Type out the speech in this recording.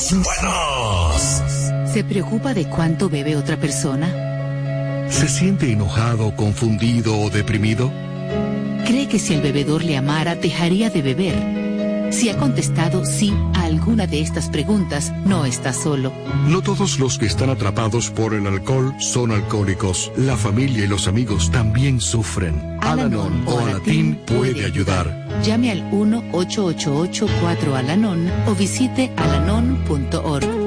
los buenos. ¿Se preocupa de cuánto bebe otra persona? ¿Se siente enojado, confundido o deprimido? ¿Cree que si el bebedor le amara, dejaría de beber? Si ha contestado sí a alguna de estas preguntas, no está solo. No todos los que están atrapados por el alcohol son alcohólicos. La familia y los amigos también sufren. Al-Anon o Alatín puede ayudar. Llame al 1-888-4-Alanon o visite alanon.org.